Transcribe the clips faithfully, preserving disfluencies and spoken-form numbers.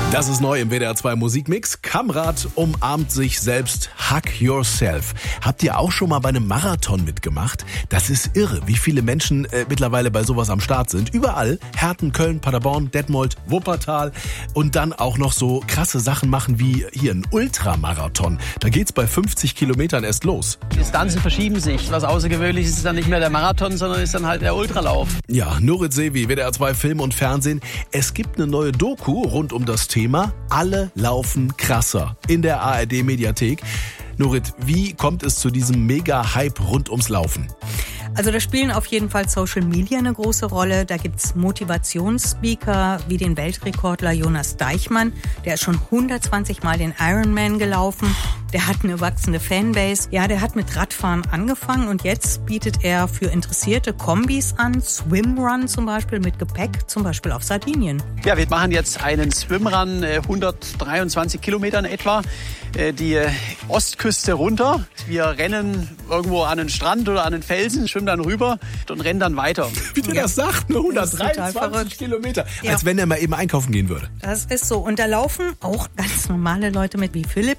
Das ist neu im W D R zwei Musikmix. Kamrat umarmt sich selbst. Hug yourself. Habt ihr auch schon mal bei einem Marathon mitgemacht? Das ist irre, wie viele Menschen äh, mittlerweile bei sowas am Start sind. Überall. Herten, Köln, Paderborn, Detmold, Wuppertal. Und dann auch noch so krasse Sachen machen wie hier ein Ultramarathon. Da geht's bei fünfzig Kilometern erst los. Die Distanzen verschieben sich. Was Außergewöhnliches ist dann nicht mehr der Marathon, sondern ist dann halt der Ultralauf. Ja, Nurit Sevi, W D R zwei Film und Fernsehen. Es gibt eine neue Doku rund um das Thema. Alle laufen krasser in der A R D-Mediathek. Nurit, wie kommt es zu diesem Mega-Hype rund ums Laufen? Also da spielen auf jeden Fall Social Media eine große Rolle. Da gibt's Motivationsspeaker wie den Weltrekordler Jonas Deichmann. Der ist schon hundertzwanzig Mal den Ironman gelaufen. Der hat eine wachsende Fanbase. Ja, der hat mit Radfahren angefangen und jetzt bietet er für Interessierte Kombis an. Swimrun zum Beispiel mit Gepäck, zum Beispiel auf Sardinien. Ja, wir machen jetzt einen Swimrun, hundertdreiundzwanzig Kilometern etwa, die Ostküste runter. Wir rennen irgendwo an den Strand oder an den Felsen, schwimmen dann rüber und rennen dann weiter. Wie der das sagt, nur hundertdreiundzwanzig Kilometer. Ja. Als wenn er mal eben einkaufen gehen würde. Das ist so. Und da laufen auch ganz normale Leute mit, wie Philipp.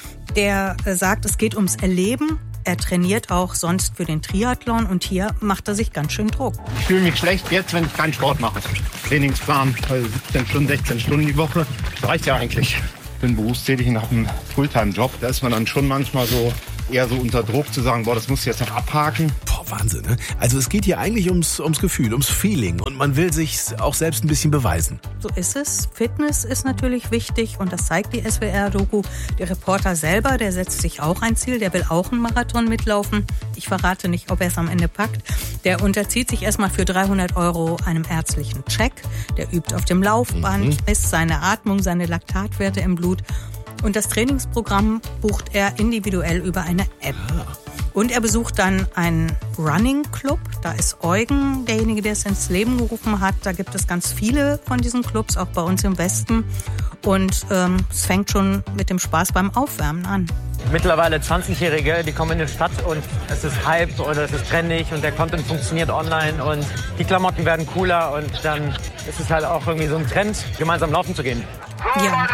Der sagt, es geht ums Erleben. Er trainiert auch sonst für den Triathlon und hier macht er sich ganz schön Druck. Ich fühle mich schlecht jetzt, wenn ich keinen Sport mache. Trainingsplan, siebzehn Stunden, sechzehn Stunden die Woche. Das reicht ja eigentlich. Ich bin berufstätig nach einem Fulltime-Job. Da ist man dann schon manchmal so eher so unter Druck zu sagen, boah, das musst du jetzt noch abhaken. Boah, Wahnsinn, ne? Also es geht hier eigentlich ums, ums Gefühl, ums Feeling und man will sich auch selbst ein bisschen beweisen. So ist es. Fitness ist natürlich wichtig und das zeigt die S W R-Doku. Der Reporter selber, der setzt sich auch ein Ziel, der will auch einen Marathon mitlaufen. Ich verrate nicht, ob er es am Ende packt. Der unterzieht sich erstmal für dreihundert Euro einem ärztlichen Check. Der übt auf dem Laufband, mhm. misst seine Atmung, seine Laktatwerte im Blut. Und das Trainingsprogramm bucht er individuell über eine App. Und er besucht dann einen Running Club. Da ist Eugen derjenige, der es ins Leben gerufen hat. Da gibt es ganz viele von diesen Clubs, auch bei uns im Westen. Und ähm, es fängt schon mit dem Spaß beim Aufwärmen an. Mittlerweile zwanzigjährige, die kommen in die Stadt und es ist Hype oder es ist trendig und der Content funktioniert online und die Klamotten werden cooler und dann ist es halt auch irgendwie so ein Trend, gemeinsam laufen zu gehen. Ja.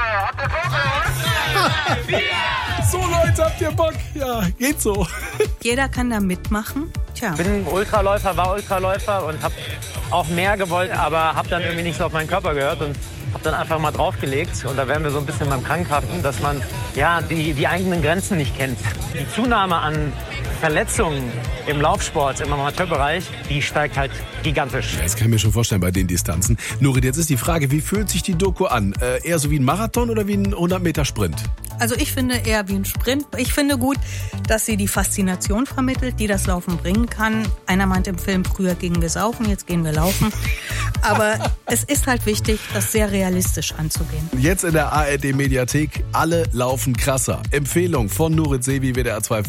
So Leute, habt ihr Bock? Ja, geht so. Jeder kann da mitmachen. Tja. Ich bin Ultraläufer, war Ultraläufer und habe auch mehr gewollt, aber habe dann irgendwie nicht so auf meinen Körper gehört und habe dann einfach mal draufgelegt. Und da wären wir so ein bisschen beim Krankhaften, dass man ja die, die eigenen Grenzen nicht kennt. Die Zunahme an Verletzungen im Laufsport, im Amateurbereich, die steigt halt gigantisch. Das kann ich mir schon vorstellen bei den Distanzen. Nurit, jetzt ist die Frage, wie fühlt sich die Doku an? Äh, eher so wie ein Marathon oder wie ein hundert Meter Sprint? Also ich finde eher wie ein Sprint. Ich finde gut, dass sie die Faszination vermittelt, die das Laufen bringen kann. Einer meint im Film, früher gingen wir saufen, jetzt gehen wir laufen. Aber es ist halt wichtig, das sehr realistisch anzugehen. Jetzt in der A R D-Mediathek, alle laufen krasser. Empfehlung von Nurit Sevi, W D R zwei